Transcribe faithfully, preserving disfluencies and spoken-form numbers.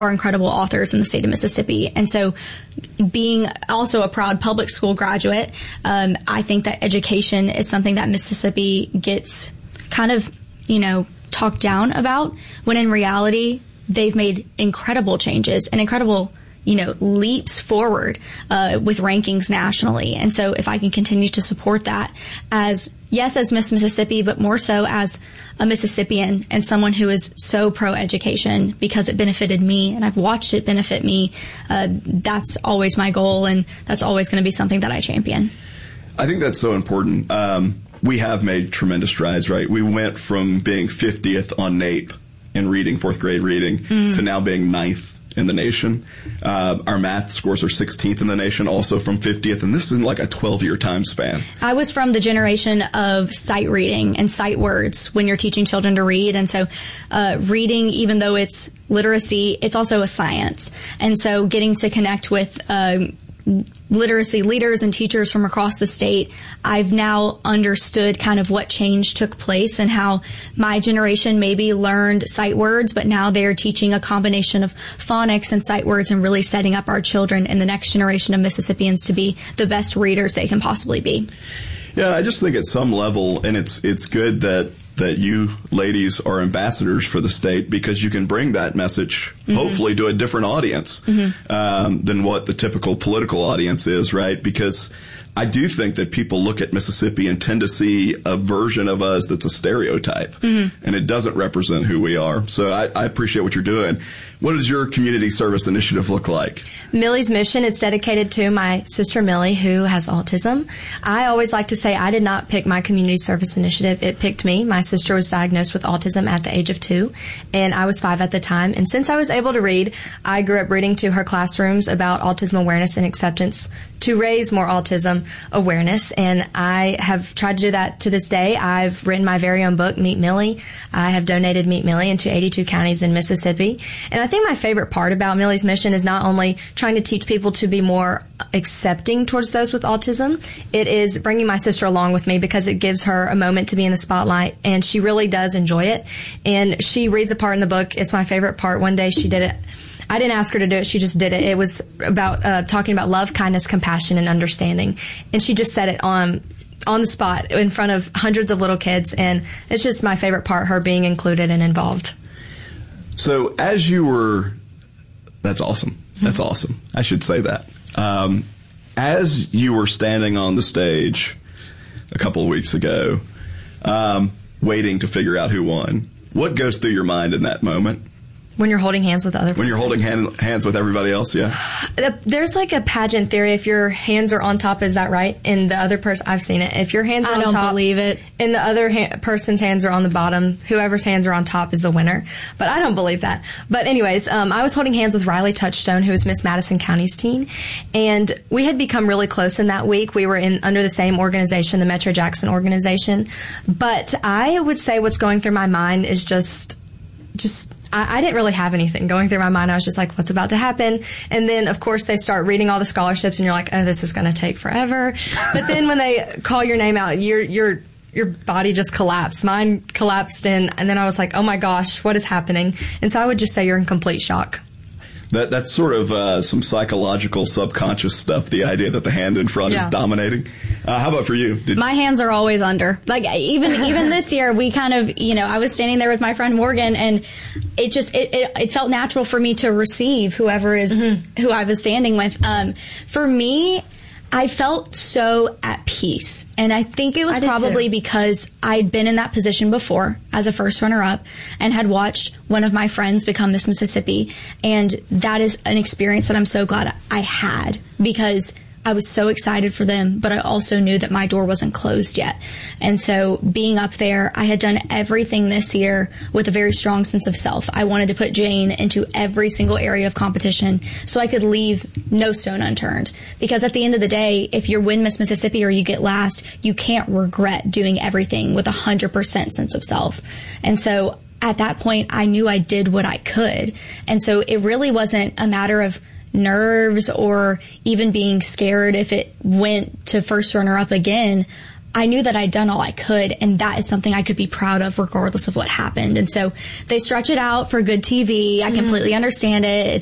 are incredible authors in the state of Mississippi. And so being also a proud public school graduate, um, I think that education is something that Mississippi gets kind of, you know, talked down about, when in reality, they've made incredible changes and incredible, you know, leaps forward uh, with rankings nationally. And so if I can continue to support that as, yes, as Miss Mississippi, but more so as a Mississippian and someone who is so pro-education because it benefited me and I've watched it benefit me, uh, that's always my goal, and that's always going to be something that I champion. I think that's so important. Um, we have made tremendous strides, right? We went from being fiftieth on NAEP in reading, fourth grade reading, mm. to now being ninth in the nation. Uh, our math scores are sixteenth in the nation, also from fiftieth, and this is in like a twelve-year time span. I was from the generation of sight reading and sight words when you're teaching children to read, and so uh, reading, even though it's literacy, it's also a science. And so getting to connect with uh, literacy leaders and teachers from across the state, I've now understood kind of what change took place and how my generation maybe learned sight words, but now they're teaching a combination of phonics and sight words and really setting up our children and the next generation of Mississippians to be the best readers they can possibly be. Yeah, I just think at some level, and it's it's good that that you ladies are ambassadors for the state, because you can bring that message, mm-hmm. hopefully, to a different audience mm-hmm. um, than what the typical political audience is, right? Because I do think that people look at Mississippi and tend to see a version of us that's a stereotype, mm-hmm. and it doesn't represent who we are. So I, I appreciate what you're doing. What does your community service initiative look like? Millie's Mission, it's dedicated to my sister Millie, who has autism. I always like to say I did not pick my community service initiative. It picked me. My sister was diagnosed with autism at the age of two, and I was five at the time. And since I was able to read, I grew up reading to her classrooms about autism awareness and acceptance to raise more autism awareness. And I have tried to do that to this day. I've written my very own book, Meet Millie. I have donated Meet Millie into eighty-two counties in Mississippi. And I think my favorite part about Millie's Mission is not only trying to teach people to be more accepting towards those with autism, it is bringing my sister along with me because it gives her a moment to be in the spotlight, and she really does enjoy it. And she reads a part in the book. It's my favorite part. One day she did it. I didn't ask her to do it. She just did it. It was about uh, talking about love, kindness, compassion, and understanding. And she just said it on on the spot in front of hundreds of little kids. And it's just my favorite part, her being included and involved. So as you were, that's awesome. That's awesome. I should say that. Um, as you were standing on the stage a couple of weeks ago, um, waiting to figure out who won, what goes through your mind in that moment? When you're holding hands with other people. When you're holding hand, hands with everybody else, yeah. There's like a pageant theory. If your hands are on top, is that right? And the other person, I've seen it. If your hands are I on don't top, believe it. And the other ha- person's hands are on the bottom, whoever's hands are on top is the winner. But I don't believe that. But anyways, um, I was holding hands with Riley Touchstone, who is Miss Madison County's teen, and we had become really close in that week. We were in under the same organization, the Metro Jackson organization. But I would say what's going through my mind is just, just. I, I didn't really have anything going through my mind. I was just like, what's about to happen? And then, of course, they start reading all the scholarships, and you're like, oh, this is going to take forever. But then when they call your name out, your your your body just collapsed. Mine collapsed, and, and then I was like, oh, my gosh, what is happening? And so I would just say you're in complete shock. That That's sort of uh, some psychological, subconscious stuff, the idea that the hand in front yeah. is dominating. Uh, how about for you? Did my hands are always under. Like, even even this year, we kind of, you know, I was standing there with my friend Morgan, and it just, it, it, it felt natural for me to receive whoever is, mm-hmm. who I was standing with. Um, for me, I felt so at peace. And I think it was probably too. because I'd been in that position before as a first runner-up and had watched one of my friends become Miss Mississippi. And that is an experience that I'm so glad I had, because I was so excited for them, but I also knew that my door wasn't closed yet. And so being up there, I had done everything this year with a very strong sense of self. I wanted to put Jane into every single area of competition so I could leave no stone unturned. Because at the end of the day, if you win Miss Mississippi or you get last, you can't regret doing everything with a one hundred percent sense of self. And so at that point, I knew I did what I could. And so it really wasn't a matter of nerves or even being scared if it went to first runner up again. I knew that I'd done all I could, and that is something I could be proud of regardless of what happened. And so they stretch it out for good T V. I mm-hmm. completely understand it.